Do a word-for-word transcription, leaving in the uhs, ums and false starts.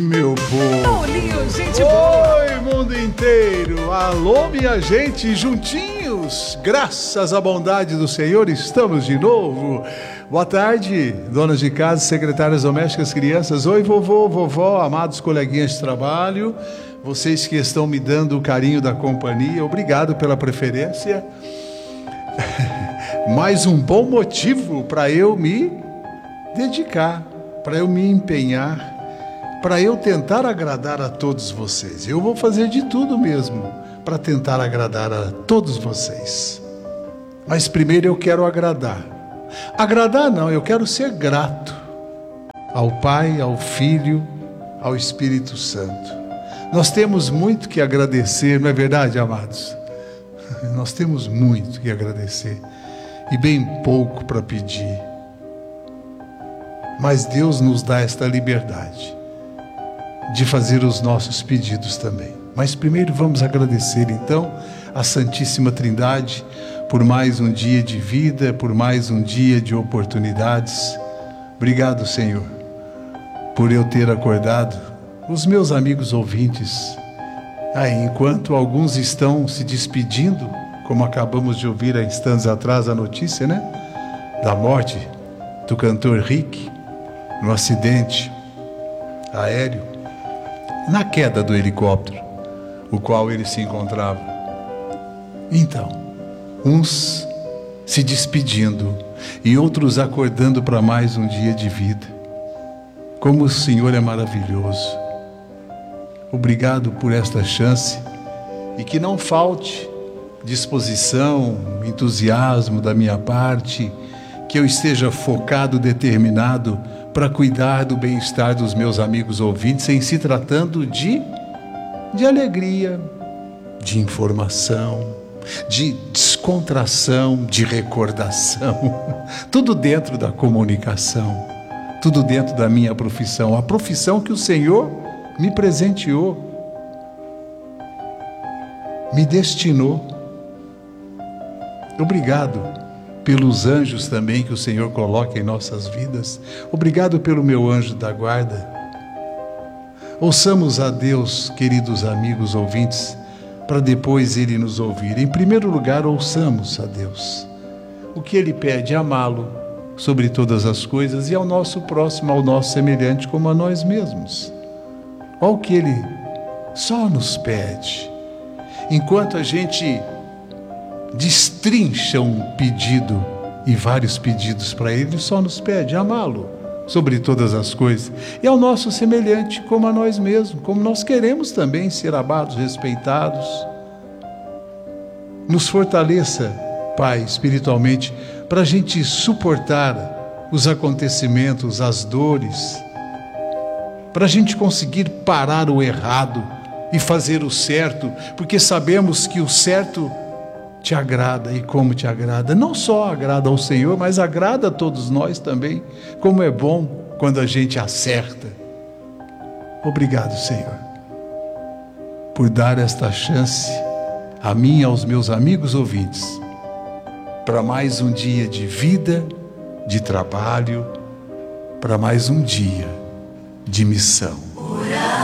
Meu povo. Paulinho, gente boa. Oi, mundo inteiro. Alô, minha gente, juntinhos. Graças à bondade do Senhor, estamos de novo. Boa tarde, donas de casa, secretárias domésticas, crianças. Oi, vovô, vovó, amados coleguinhas de trabalho. Vocês que estão me dando o carinho da companhia. Obrigado pela preferência. Mais um bom motivo para eu me dedicar, para eu me empenhar, para eu tentar agradar a todos vocês. Eu vou fazer de tudo mesmo para tentar agradar a todos vocês. Mas primeiro eu quero agradar. Agradar não, eu quero ser grato ao Pai, ao Filho, ao Espírito Santo. Nós temos muito que agradecer, não é verdade, amados? Nós temos muito que agradecer e bem pouco para pedir. Mas Deus nos dá esta liberdade de fazer os nossos pedidos também. Mas primeiro vamos agradecer então a Santíssima Trindade por mais um dia de vida, por mais um dia de oportunidades. Obrigado, Senhor, por eu ter acordado os meus amigos ouvintes. Aí, enquanto alguns estão se despedindo, como acabamos de ouvir há instantes atrás a notícia, né? Da morte do cantor Rick no acidente aéreo, na queda do helicóptero, o qual ele se encontrava. Então, uns se despedindo e outros acordando para mais um dia de vida. Como o Senhor é maravilhoso. Obrigado por esta chance e que não falte disposição, entusiasmo da minha parte, que eu esteja focado, determinado para cuidar do bem-estar dos meus amigos ouvintes, em se tratando de, de alegria, de informação, de descontração, de recordação, tudo dentro da comunicação, tudo dentro da minha profissão, a profissão que o Senhor me presenteou, me destinou. Obrigado pelos anjos também que o Senhor coloca em nossas vidas. Obrigado pelo meu anjo da guarda. Ouçamos a Deus, queridos amigos ouvintes, para depois Ele nos ouvir. Em primeiro lugar, ouçamos a Deus. O que Ele pede? Amá-lo sobre todas as coisas e ao nosso próximo, ao nosso semelhante, como a nós mesmos. Olha o que Ele só nos pede. Enquanto a gente destrincha um pedido e vários pedidos para Ele, Ele só nos pede amá-lo sobre todas as coisas e ao nosso semelhante como a nós mesmos, como nós queremos também ser amados, respeitados. Nos fortaleça, Pai, espiritualmente, para a gente suportar os acontecimentos, as dores, para a gente conseguir parar o errado e fazer o certo, porque sabemos que o certo te agrada. E como te agrada? Não só agrada ao Senhor, mas agrada a todos nós também. Como é bom quando a gente acerta. Obrigado, Senhor, por dar esta chance a mim e aos meus amigos ouvintes para mais um dia de vida, de trabalho, para mais um dia de missão.